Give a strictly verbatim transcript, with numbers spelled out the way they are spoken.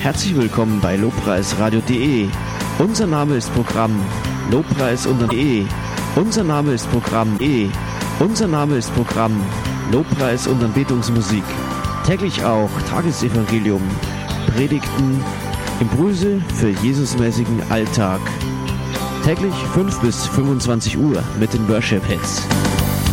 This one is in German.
Herzlich willkommen bei lobpreisradio punkt de. Unser Name ist Programm Lobpreis und E. Unser Name ist Programm E. Unser Name ist Programm Lobpreis und Anbetungsmusik. Täglich auch Tagesevangelium, Predigten, Impulse für Jesusmäßigen Alltag. Täglich fünf bis fünfundzwanzig Uhr mit den Worship Hits.